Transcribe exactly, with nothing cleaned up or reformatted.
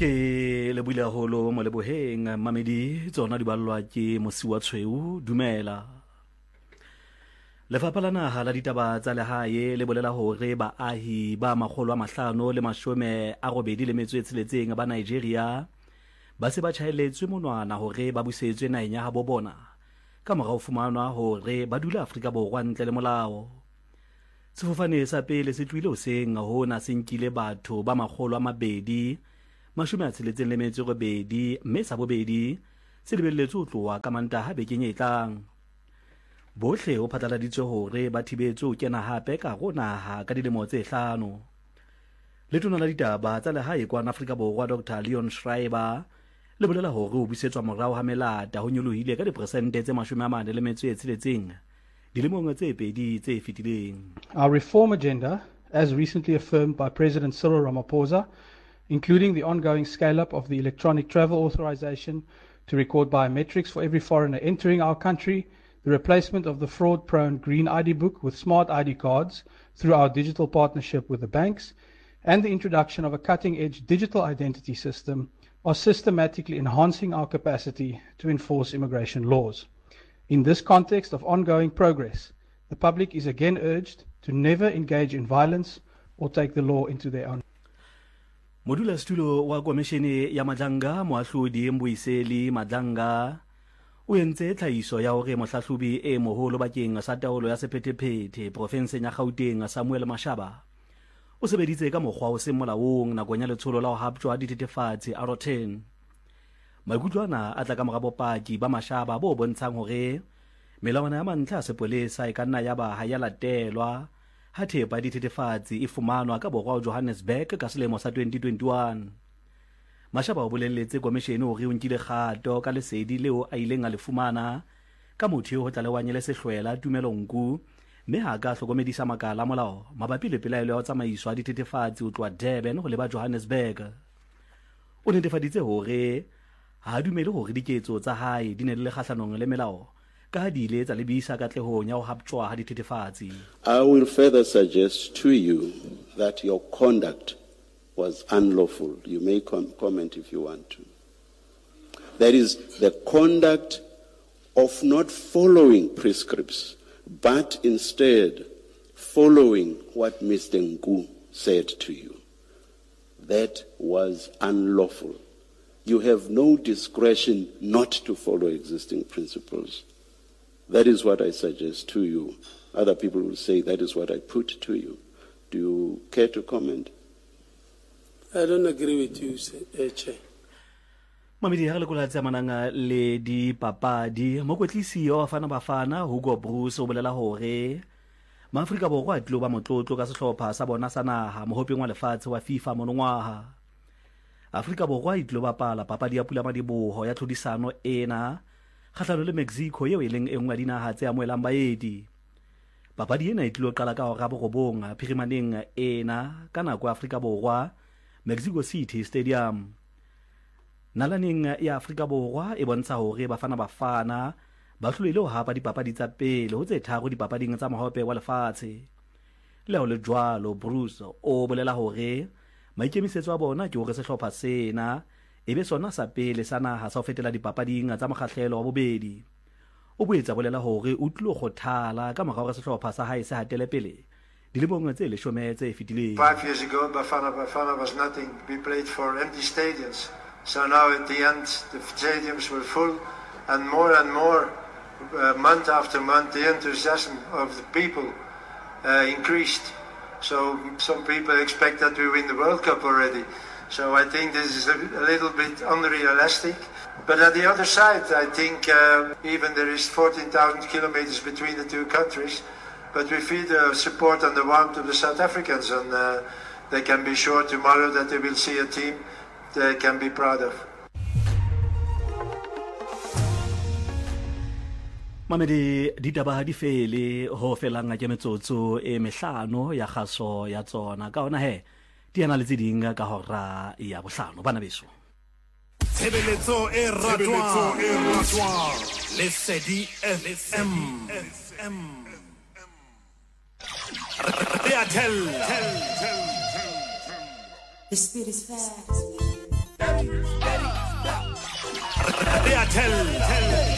ke le buile haholo mo leboheng mamedi tsona di ballwa ke mosi wa tshweu dumela. Lefapha la naha la ditaba tsa lehae le bolela hore baahi ba makgolo a mahlano le mashome a robedi le metso e tsheletseng ba Nigeria ba se ba tjhaelletswe monwana hore ba busetswe naheng ya habo bona ka mora ho fumanwa hore ba dula Afrika Borwa ntle le molao. Sefofane sa pele se tluile hoseng hona se nkile batho ba makgolo a mabedi mashome a tsheletseng le metso e robedi mme sa bobedi se lebelletswe ho tloha ka Mantaha bekeng e tlang. Bohle ho phatlaladitswe hore ba thibetswe ho kena hape ka ho naha ka dilemo tse hlano. Letona la ditaba tsa lehae kwa Afrika Borwa Doctor Leon Schreiber le bolela hore ho busetswa morao ha melata ho nyolohile ka diperesente tse mashome a mane le metso e tsheletseng dilemong tse pedi tse fetileng. Our reform agenda, as recently affirmed by President Cyril Ramaphosa, including the ongoing scale-up of the electronic travel authorization to record biometrics for every foreigner entering our country, the replacement of the fraud-prone Green I D book with smart I D cards through our digital partnership with the banks, and the introduction of a cutting-edge digital identity system are systematically enhancing our capacity to enforce immigration laws. In this context of ongoing progress, the public is again urged to never engage in violence or take the law into their own. Modula stulo wa komishene ya Madlanga moahlodi Mboiseli Madlanga o entse tlhahiso ya hore mohlahlobi e moholo bakeng sa taolo ya sephethephethe profenseng ya Gauteng Samuel Mashaba o sebeditse ka mokgwa o seng molaong nakong ya letsholo la ho haptjwa dithethefatsi R ten. Maikutlwana a tla ka mora bopaki ba Mashaba bo bontshang hore melawana ya mantlha a sepolesa e ka nna ya ba ha ya latelwa ha thepa dithethefatsi e fumanwa ka borwa Johannesburg ka selemo sa twenty twenty-one. Mashaba o bolelletse komishene hore o nkile kgato ka lesedi leo a ileng a le fumana ka motho ho tlalewanye le sehlwela Tumelonku mme ha ka hlokomedisa makala molao mabapi le pelaelo ya tsamaiso a dithethefatsi ho tloha Durban ho leba Johannesburg. O netefaditse hore ha dumele hore diketso tsa hae di ne le kgahlanong le melao ka di ile tsa lebisa katlehong ya ho haptjwa ha dithethefatsi. I will further suggest to you that your conduct was unlawful. You may com- comment if you want to. That is the conduct of not following prescripts, but instead following what Mister Nku said to you. That was unlawful. You have no discretion not to follow existing principles. That is what I suggest to you. Other people will say that is what I put to you. Do you care to comment? I don't agree with you, Chair. Mamedi ha le kola tsa mananga le di papadi mokwetlisi wa Bafana Bafana Hugo Bruce o bolela hore Maafrika Borwa a tlo ba motlotlo ka sehlopha sa bona sa naha mohopeng wa lefatshe wa FIFA monongwaha. Afrika Borwa e tlo bapala papadi ya pula madiboho ya tlhodisano ena kgahlano le Mexico yeo e leng e nngwe dinaha tse amoelang baedi. Papadi ena e tlo qala ka hora borobong phirimaneng ena ka nako ya Afrika Borwa Mexico City Stadium. Nalaning ya Afrika Borwa e bontsha hore Bafana Bafana ba hlolile ho hapa dipapadi tsa pele ho tse tharo dipapading tsa mahope wa lefatshe. Le ho le jwalo Bruce o bolela hore maikemisetso a bona ke hore sehlopha sena ebe sona sa pele sa naha sa ho fetela dipapading tsa mokgahlelo wa bobedi. O boetsa bolela hore o tlilo kgothala ka morao ga sehlopha sa hae se hatele pele dilemong tse leshome tse fetileng. Five years ago Bafana Bafana was nothing. We played for empty stadiums. So now at the end the stadiums were full, and more and more uh, month after month the enthusiasm of the people uh, increased. So some people expect that we win the World Cup already. So I think this is a, a little bit unrealistic. But at the other side, I think uh, even there is fourteen thousand kilometers between the two countries, but we feel the support and the warmth of the South Africans, and uh, they can be sure tomorrow that they will see a team they can be proud of. Mamedi ditaba di fele ho felanga ke metsotso e mehlano ya kgaso ya tsona ka ona he di ana le tsidinga ka hora ya bohlano bana beso. Tshebeletso e ratwa e ratwa le Sedi F M Reatel. The spirit is fast. latella